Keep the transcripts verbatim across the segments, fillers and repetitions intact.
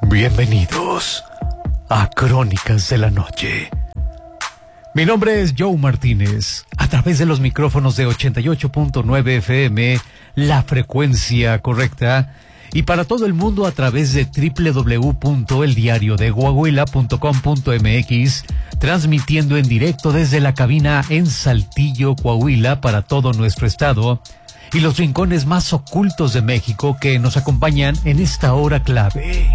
Bienvenidos a Crónicas de la Noche. Mi nombre es Joe Martínez. A través de los micrófonos de ochenta y ocho punto nueve F M, la frecuencia correcta, y para todo el mundo a través de doble u doble u doble u punto el diario de coahuila punto com punto m x, transmitiendo en directo desde la cabina en Saltillo, Coahuila, para todo nuestro estado y los rincones más ocultos de México que nos acompañan en esta hora clave.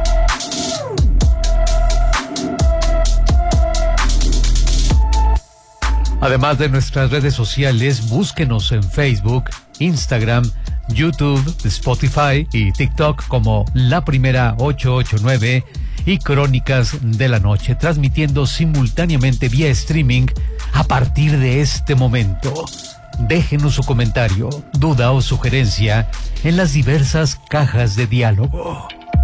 Además de nuestras redes sociales, búsquenos en Facebook, Instagram, YouTube, Spotify y TikTok como La Primera ochocientos ochenta y nueve y Crónicas de la Noche, transmitiendo simultáneamente vía streaming a partir de este momento. Déjenos su comentario, duda o sugerencia en las diversas cajas de diálogo.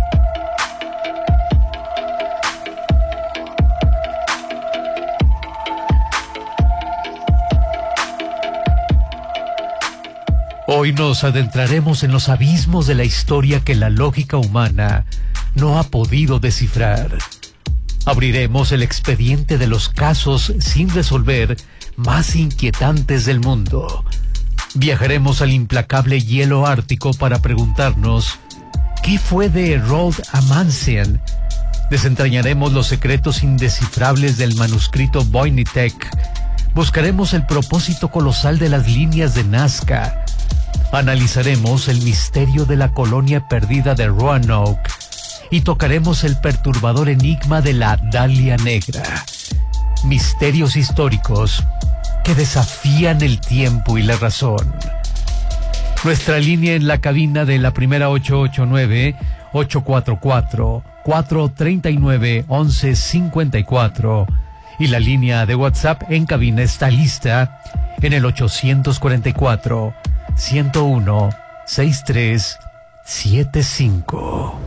Hoy nos adentraremos en los abismos de la historia que la lógica humana no ha podido descifrar. Abriremos el expediente de los casos sin resolver más inquietantes del mundo. Viajaremos al implacable hielo ártico para preguntarnos ¿qué fue de Roald Amundsen? Desentrañaremos los secretos indescifrables del manuscrito Voynich. Buscaremos el propósito colosal de las líneas de Nazca. Analizaremos el misterio de la colonia perdida de Roanoke y tocaremos el perturbador enigma de la Dalia Negra. Misterios históricos que desafían el tiempo y la razón. Nuestra línea en la cabina de La Primera ochocientos ochenta y nueve, ocho cuatro cuatro, cuatro tres nueve, once cincuenta y cuatro, y la línea de WhatsApp en cabina está lista en el ochocientos cuarenta y cuatro, ciento uno, sesenta y tres setenta y cinco.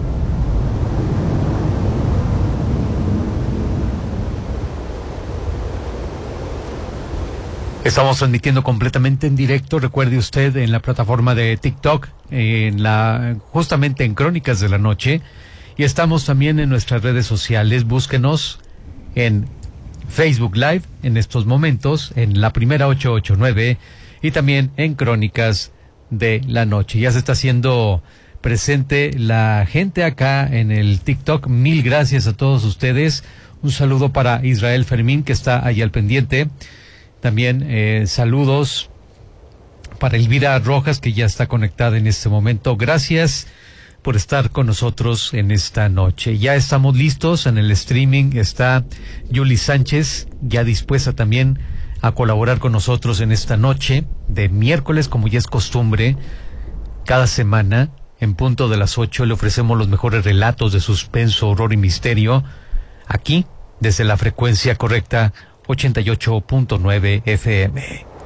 Estamos transmitiendo completamente en directo, recuerde usted, en la plataforma de TikTok, en la, justamente en Crónicas de la Noche, y estamos también en nuestras redes sociales. Búsquenos en Facebook Live en estos momentos, en La Primera ochocientos ochenta y nueve, y también en Crónicas de la Noche. Ya se está haciendo presente la gente acá en el TikTok. Mil gracias a todos ustedes. Un saludo para Israel Fermín, que está ahí al pendiente. También eh, saludos para Elvira Rojas, que ya está conectada en este momento. Gracias por estar con nosotros en esta noche. Ya estamos listos en el streaming. Está Yuli Sánchez, ya dispuesta también a colaborar con nosotros en esta noche de miércoles, como ya es costumbre. Cada semana, en punto de las ocho, le ofrecemos los mejores relatos de suspenso, horror y misterio, aquí, desde la frecuencia correcta, ochenta y ocho punto nueve F M.